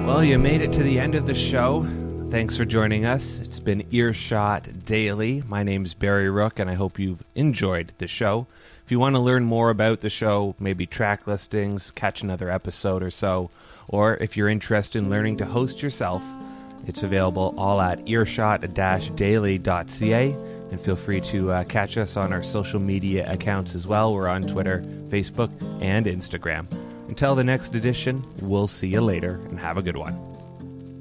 Well, you made it to the end of the show. Thanks for joining us. It's been Earshot Daily. My name's Barry Rook, and I hope you've enjoyed the show. If you want to learn more about the show, maybe track listings, catch another episode or so, or if you're interested in learning to host yourself, it's available all at earshot-daily.ca, and feel free to catch us on our social media accounts as well. We're on Twitter, Facebook, and Instagram. Until the next edition, we'll see you later, and have a good one.